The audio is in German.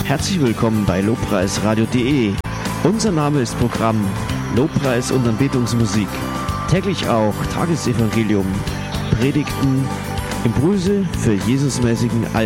Herzlich willkommen bei lobpreisradio.de. Unser Name ist Programm Lobpreis und Anbetungsmusik. Täglich auch Tagesevangelium, Predigten, Impulse für Jesusmäßigen Alltag.